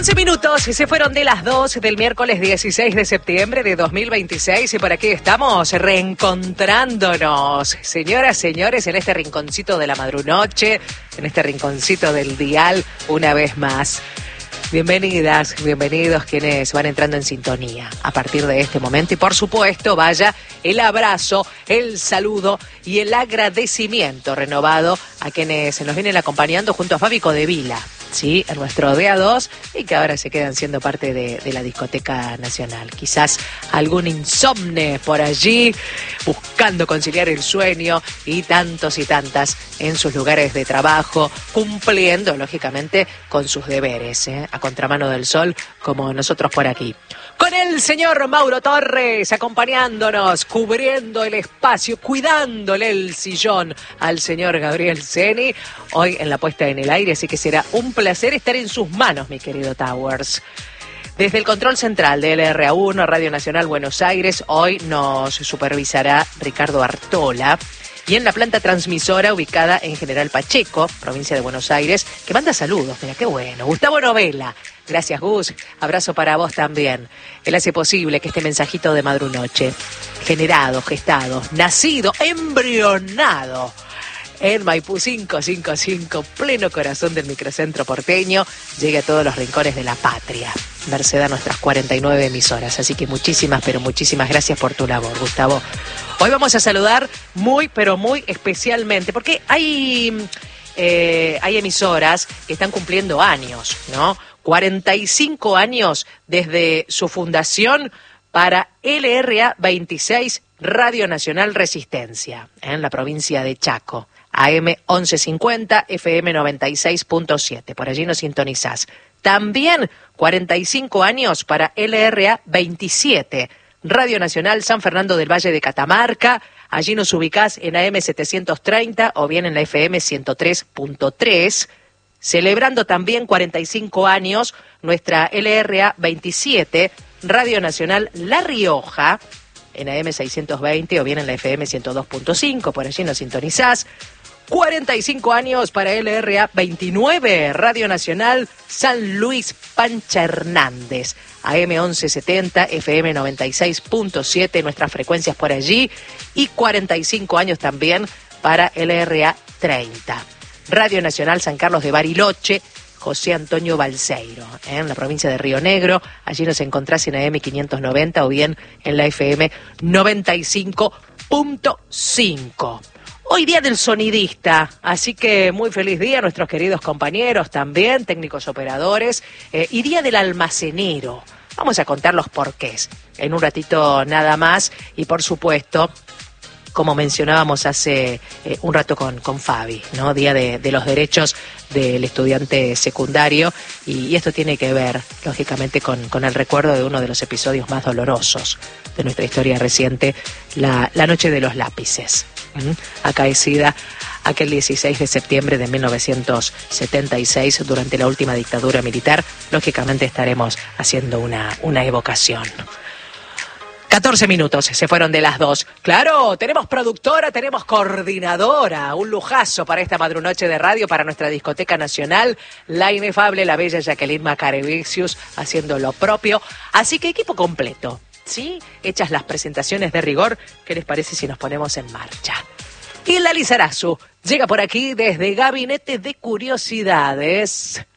11 minutos y se fueron de las 2 del miércoles 16 de septiembre de 2026 y por aquí estamos reencontrándonos, señoras, señores, en este rinconcito de la madrunoche, en este rinconcito del dial, una vez más. Bienvenidas, bienvenidos quienes van entrando en sintonía a partir de este momento y por supuesto vaya el abrazo, el saludo y el agradecimiento renovado a quienes nos vienen acompañando junto a Fabi Codevila, ¿sí? En nuestro DA2 y que ahora se quedan siendo parte de la Discoteca Nacional. Quizás algún insomne por allí buscando conciliar el sueño y tantos y tantas en sus lugares de trabajo, cumpliendo lógicamente con sus deberes, a contramano del sol, como nosotros por aquí. Con el señor Mauro Torres acompañándonos, cubriendo el espacio, cuidándole el sillón al señor Gabriel Ceni, hoy en la puesta en el aire, así que será un placer estar en sus manos, mi querido Towers. Desde el control central de LRA1, Radio Nacional Buenos Aires, hoy nos supervisará Ricardo Artola. Y en la planta transmisora ubicada en General Pacheco, provincia de Buenos Aires, que manda saludos, mira qué bueno, Gustavo Novela. Gracias, Gus. Abrazo para vos también. Él hace posible que este mensajito de madrunoche, generado, gestado, nacido, embrionado en Maipú 555, pleno corazón del microcentro porteño, llegue a todos los rincones de la patria, merced a nuestras 49 emisoras. Así que muchísimas, pero muchísimas gracias por tu labor, Gustavo. Hoy vamos a saludar muy, pero muy especialmente, porque hay emisoras que están cumpliendo años, ¿no? 45 años desde su fundación para LRA 26, Radio Nacional Resistencia, en la provincia de Chaco. AM 1150, FM 96.7, por allí nos sintonizás. También 45 años para LRA 27, Radio Nacional San Fernando del Valle de Catamarca. Allí nos ubicás en AM 730 o bien en la FM 103.3. Celebrando también 45 años nuestra LRA 27, Radio Nacional La Rioja, en AM 620 o bien en la FM 102.5, por allí nos sintonizás. 45 años para LRA 29, Radio Nacional San Luis Pancha Hernández, AM 1170, FM 96.7, nuestras frecuencias por allí, y 45 años también para LRA 30, Radio Nacional San Carlos de Bariloche, José Antonio Balseiro, en la provincia de Río Negro. Allí nos encontrás en AM 590 o bien en la FM 95.5. Hoy día del sonidista, así que muy feliz día a nuestros queridos compañeros también, técnicos operadores, y día del almacenero. Vamos a contar los porqués en un ratito nada más y por supuesto, como mencionábamos hace un rato con Fabi, ¿no? Día de los derechos del estudiante secundario y esto tiene que ver, lógicamente, con el recuerdo de uno de los episodios más dolorosos de nuestra historia reciente, la Noche de los Lápices, acaecida aquel 16 de septiembre de 1976 durante la última dictadura militar. Lógicamente estaremos haciendo una evocación. 14 minutos, se fueron de las 2. Claro, tenemos productora, tenemos coordinadora, un lujazo para esta madrunoche de radio, para nuestra Discoteca Nacional, la inefable, la bella Jacqueline Macarevicius haciendo lo propio. Así que equipo completo, ¿sí? Hechas las presentaciones de rigor, ¿qué les parece si nos ponemos en marcha? Hilda Lizarazu llega por aquí desde Gabinete de Curiosidades.